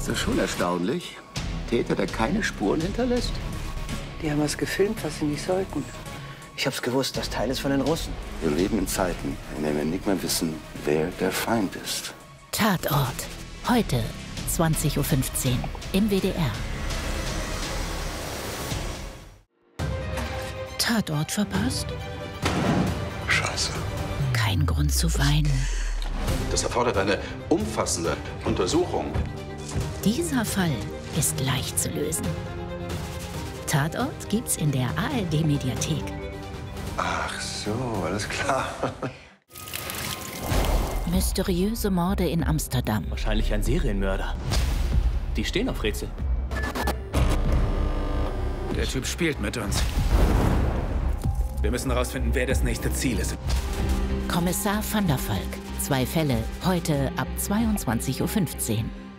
Ist das schon erstaunlich? Täter, der keine Spuren hinterlässt? Die haben was gefilmt, was sie nicht sollten. Ich hab's gewusst, das Teil ist von den Russen. Wir leben in Zeiten, in denen wir nicht mehr wissen, wer der Feind ist. Tatort. Heute 20:15 Uhr im WDR. Tatort verpasst? Scheiße. Kein Grund zu weinen. Das erfordert eine umfassende Untersuchung. Dieser Fall ist leicht zu lösen. Tatort gibt's in der ARD-Mediathek. Ach so, alles klar. Mysteriöse Morde in Amsterdam. Wahrscheinlich ein Serienmörder. Die stehen auf Rätsel. Der Typ spielt mit uns. Wir müssen herausfinden, wer das nächste Ziel ist. Kommissar van der Valk. 2 Fälle, heute ab 22:15 Uhr.